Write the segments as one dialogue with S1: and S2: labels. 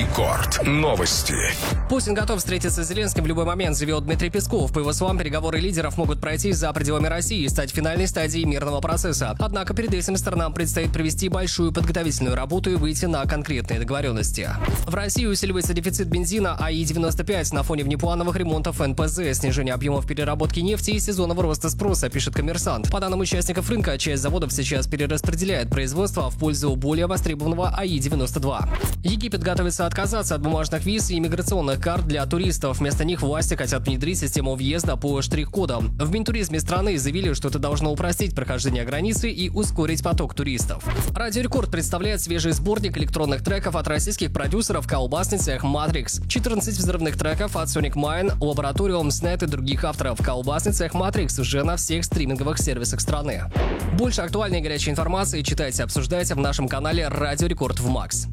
S1: Рекорд. Новости.
S2: Путин готов встретиться с Зеленским в любой момент, заявил Дмитрий Песков. По его словам, переговоры лидеров могут пройти за пределами России и стать финальной стадией мирного процесса. Однако перед этим сторонам предстоит провести большую подготовительную работу и выйти на конкретные договоренности. В России усиливается дефицит бензина АИ-95 на фоне внеплановых ремонтов НПЗ, снижения объемов переработки нефти и сезонного роста спроса, пишет «Коммерсант». По данным участников рынка, часть заводов сейчас перераспределяет производство в пользу более востребованного АИ-92. Египет готовится отказаться от бумажных виз и иммиграционных карт для туристов. Вместо них власти хотят внедрить систему въезда по штрих-кодам. В Минтуризме страны заявили, что это должно упростить прохождение границы и ускорить поток туристов. Радио Рекорд представляет свежий сборник электронных треков от российских продюсеров «Колбасный цех Matrix». 14 взрывных треков от Sonic Mine, Laboratorium, Snet и других авторов. «Колбасный цех Matrix» уже на всех стриминговых сервисах страны. Больше актуальной и горячей информации читайте, обсуждайте в нашем канале «Радио Рекорд» в Макс.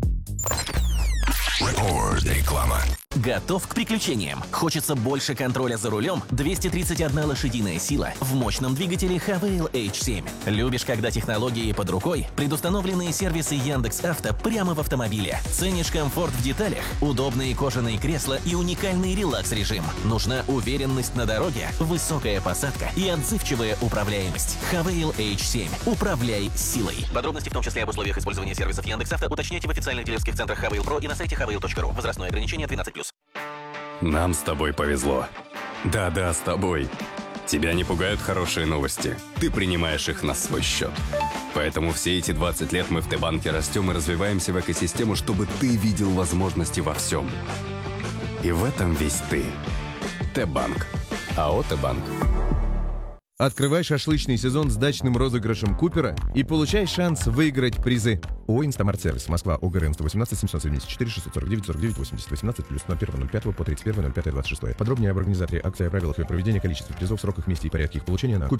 S1: Реклама.
S3: Готов к приключениям? Хочется больше контроля за рулем? 231 лошадиная сила в мощном двигателе Havail H7. Любишь, когда технологии под рукой? Предустановленные сервисы Яндекс.Авто прямо в автомобиле. Ценишь комфорт в деталях? Удобные кожаные кресла и уникальный релакс-режим. Нужна уверенность на дороге? Высокая посадка и отзывчивая управляемость. Havail H7. Управляй силой. Подробности, в том числе об условиях использования сервисов Яндекс.Авто, уточняйте в официальных дилерских центрах Havail Pro и на сайте havail.ru. Возрастное ограничение 13+.
S4: Нам с тобой повезло. Да-да, с тобой. Тебя не пугают хорошие новости. Ты принимаешь их на свой счет. Поэтому все эти 20 лет мы в Т-банке растем и развиваемся в экосистему, чтобы ты видел возможности во всем. И в этом весь ты. Т-банк. АО «Т-банк».
S5: Открывай шашлычный сезон с дачным розыгрышем Купера и получай шанс выиграть призы. ООО «Инстамарт-сервис», Москва, ОГРН 118 774 649 49 80 18 плюс 01.05 по 31.05.26. Подробнее об организации акции, о правилах ее проведения, количестве призов, сроках, месте и порядке их получения на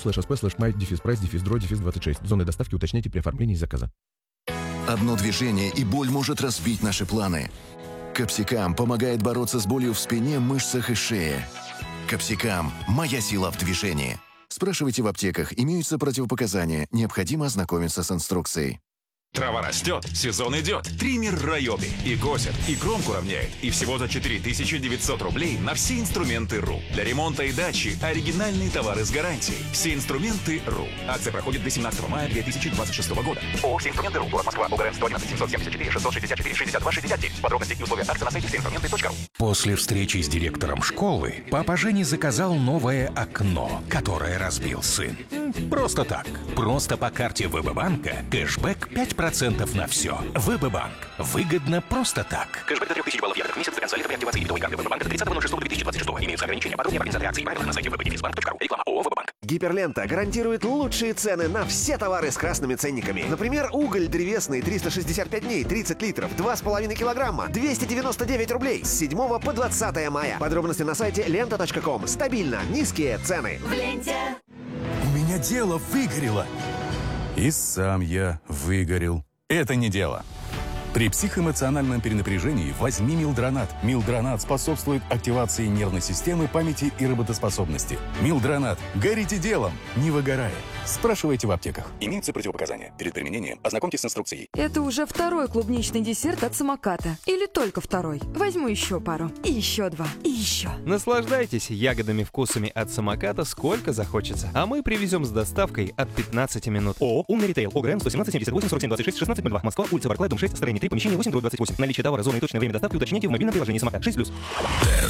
S5: cooper.ru/sp/my-price-26. Зоны доставки уточняйте при оформлении заказа.
S6: Одно движение, и боль может разбить наши планы. Капсикам помогает бороться с болью в спине, мышцах и шее. Капсикам – моя сила в движении. Спрашивайте в аптеках, имеются противопоказания, необходимо ознакомиться с инструкцией.
S7: Трава растет, сезон идет. Триммер Райоби и косит, и кромку равняет. И всего за 4900 рублей на все инструменты РУ. Для ремонта и дачи оригинальные товары с гарантией. Все инструменты РУ. Акция проходит до 17 мая 2026 года. ООО «Все инструменты РУ». Город Москва. ОГРН 111 774 664 62 69. Подробности и условия акции на сайте всеинструменты.ру.
S1: После встречи с директором школы папа Жени заказал новое окно, которое разбил сын. Просто так. Просто по карте ВБ-банка кэшбэк 5% на все. ВБ-банк. Выгодно просто так.
S3: Кэшбэк до 3000 баллов евро в месяц до конца лета при активации дебетовой карты ВБ-банка до 30.06.2026. Имеются ограничения. Подробнее об организации акции и правила на сайте www.bank.ru. Реклама ООО «ВБ-банк».
S8: Гиперлента гарантирует лучшие цены на все товары с красными ценниками. Например, уголь древесный 365 дней, 30 литров, 2,5 килограмма, 299 рублей с 7 по 20 мая. Подробности на сайте lenta.com. Стабильно низкие цены.
S9: В ленте.
S10: У меня дело выгорело. И сам я выгорел. Это не дело. При психоэмоциональном перенапряжении возьми Милдронат. Милдронат способствует активации нервной системы, памяти и работоспособности. Милдронат. Горите делом, не выгорая. Спрашивайте в аптеках. Имеются противопоказания. Перед применением ознакомьтесь с инструкцией.
S11: Это уже второй клубничный десерт от самоката. Или только второй. Возьму еще пару. И еще два. И еще.
S12: Наслаждайтесь ягодными вкусами от самоката сколько захочется. А мы привезем с доставкой от 15 минут. ООО «Умный ритейл». ОГРН 117 78 47 26 16 02. Москва, улица Барклая, дом 6, строение 3, помещение 8, 28. Наличие товара, зона и точное время доставки уточняйте в мобильном приложении «Самокат» 6+.